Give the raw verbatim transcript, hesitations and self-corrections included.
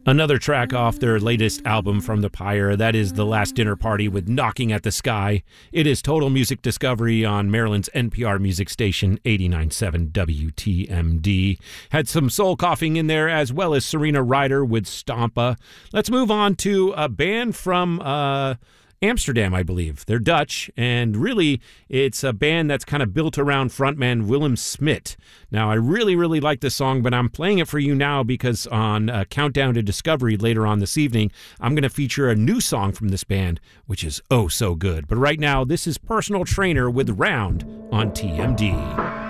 Another track off their latest album from the Pyre, that is The Last Dinner Party with Knocking at the Sky. It is Total Music Discovery on Maryland's N P R music station, eighty-nine point seven W T M D. Had some soul coughing in there, as well as Serena Ryder with Stompa. Let's move on to a band from uh, Amsterdam, I believe. They're Dutch, and really, it's a band that's kind of built around frontman Willem Smit. Now, I really, really like this song, but I'm playing it for you now because on uh, Countdown to Discovery later on this evening, I'm going to feature a new song from this band, which is oh so good. But right now, this is Personal Trainer with Round on T M D.